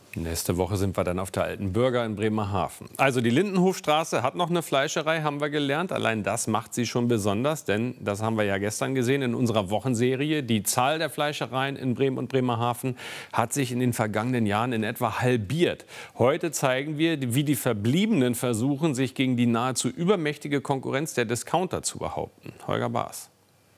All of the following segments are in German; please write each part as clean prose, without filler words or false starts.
Nächste Woche sind wir dann auf der Alten Bürger in Bremerhaven. Also die Lindenhofstraße hat noch eine Fleischerei, haben wir gelernt. Allein das macht sie schon besonders, denn das haben wir ja gestern gesehen in unserer Wochenserie. Die Zahl der Fleischereien in Bremen und Bremerhaven hat sich in den vergangenen Jahren in etwa halbiert. Heute zeigen wir, wie die Verbliebenen versuchen, sich gegen die nahezu übermächtige Konkurrenz der Discounter zu behaupten. Holger Baas.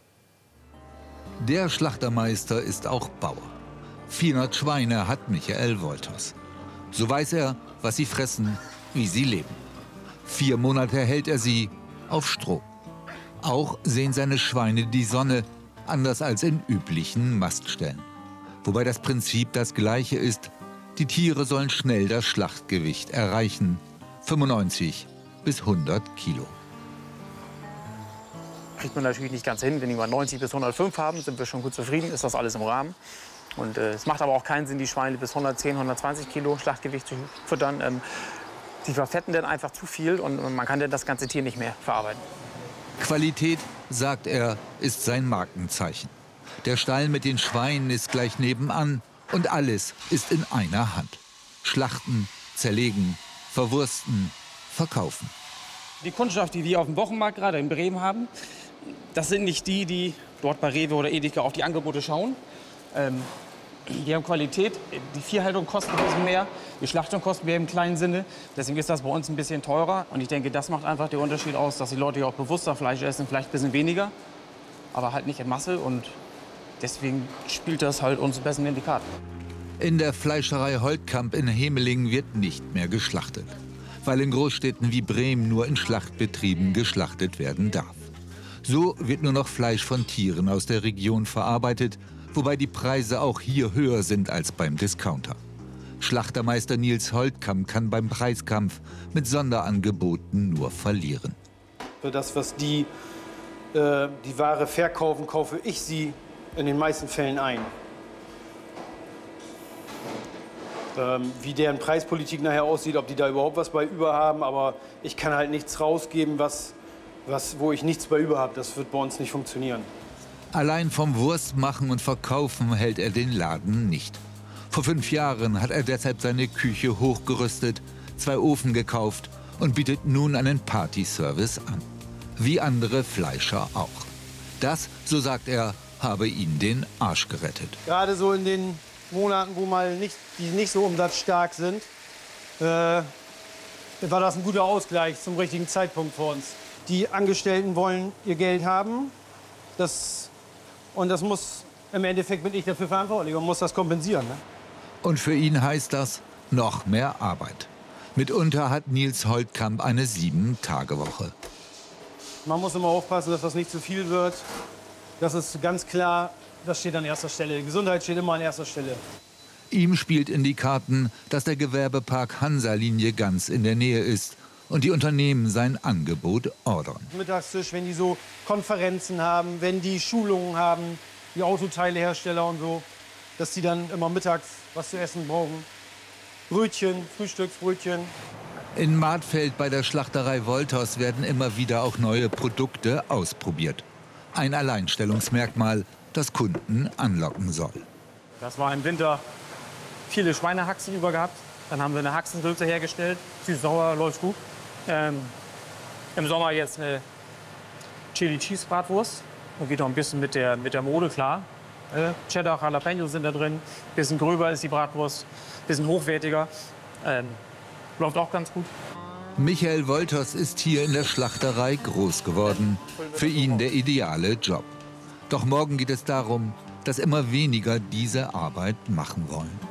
Der Schlachtermeister ist auch Bauer. 400 Schweine hat Michael Wolters. So weiß er, was sie fressen, wie sie leben. 4 Monate hält er sie auf Stroh. Auch sehen seine Schweine die Sonne, anders als in üblichen Mastställen. Wobei das Prinzip das gleiche ist. Die Tiere sollen schnell das Schlachtgewicht erreichen. 95 bis 100 Kilo. Kriegt man natürlich nicht ganz hin. Wenn wir 90 bis 105 haben, sind wir schon gut zufrieden, ist das alles im Rahmen. Und es macht aber auch keinen Sinn, die Schweine bis 110, 120 Kilo Schlachtgewicht zu füttern. Die verfetten dann einfach zu viel und man kann dann das ganze Tier nicht mehr verarbeiten. Qualität, sagt er, ist sein Markenzeichen. Der Stall mit den Schweinen ist gleich nebenan und alles ist in einer Hand. Schlachten, zerlegen, verwursten, verkaufen. Die Kundschaft, die wir auf dem Wochenmarkt gerade in Bremen haben, das sind nicht die, die dort bei Rewe oder Edeka auf die Angebote schauen. Die haben Qualität, die Viehhaltung kostet ein bisschen mehr, die Schlachtung kostet mehr im kleinen Sinne. Deswegen ist das bei uns ein bisschen teurer. Und ich denke, das macht einfach den Unterschied aus, dass die Leute auch bewusster Fleisch essen, vielleicht ein bisschen weniger, aber halt nicht in Masse. Und deswegen spielt das halt uns besser in die Karten. In der Fleischerei Holtkamp in Hemelingen wird nicht mehr geschlachtet, weil in Großstädten wie Bremen nur in Schlachtbetrieben geschlachtet werden darf. So wird nur noch Fleisch von Tieren aus der Region verarbeitet, wobei die Preise auch hier höher sind als beim Discounter. Schlachtermeister Nils Holtkamp kann beim Preiskampf mit Sonderangeboten nur verlieren. Für das, was die Ware verkaufen, kaufe ich sie in den meisten Fällen ein. Wie deren Preispolitik nachher aussieht, ob die da überhaupt was bei über haben, aber ich kann halt nichts rausgeben, wo ich nichts bei über habe. Das wird bei uns nicht funktionieren. Allein vom Wurstmachen und Verkaufen hält er den Laden nicht. Vor 5 Jahren hat er deshalb seine Küche hochgerüstet, 2 Ofen gekauft und bietet nun einen Partyservice an. Wie andere Fleischer auch. Das, so sagt er, habe ihn den Arsch gerettet. Gerade so in den Monaten, wo die nicht so umsatzstark sind, war das ein guter Ausgleich zum richtigen Zeitpunkt für uns. Die Angestellten wollen ihr Geld haben. Und das muss, im Endeffekt bin ich dafür verantwortlich und muss das kompensieren. Ne? Und für ihn heißt das noch mehr Arbeit. Mitunter hat Nils Holtkamp eine 7-Tage-Woche. Man muss immer aufpassen, dass das nicht zu viel wird. Das ist ganz klar, das steht an erster Stelle. Die Gesundheit steht immer an erster Stelle. Ihm spielt in die Karten, dass der Gewerbepark Hansa-Linie ganz in der Nähe ist und die Unternehmen sein Angebot ordern. Mittagstisch, wenn die so Konferenzen haben, wenn die Schulungen haben, die Autoteilehersteller und so, dass die dann immer mittags was zu essen brauchen. Brötchen, Frühstücksbrötchen. In Martfeld bei der Schlachterei Wolters werden immer wieder auch neue Produkte ausprobiert. Ein Alleinstellungsmerkmal, das Kunden anlocken soll. Das war im Winter viele Schweinehaxen über gehabt. Dann haben wir eine Haxensülze hergestellt. Süß-sauer, läuft gut. Im Sommer jetzt eine Chili-Cheese-Bratwurst. Und geht auch ein bisschen mit der Mode, klar. Cheddar, Jalapeno sind da drin. Bisschen gröber ist die Bratwurst. Bisschen hochwertiger. Läuft auch ganz gut. Michael Wolters ist hier in der Schlachterei groß geworden. Für ihn der ideale Job. Doch morgen geht es darum, dass immer weniger diese Arbeit machen wollen.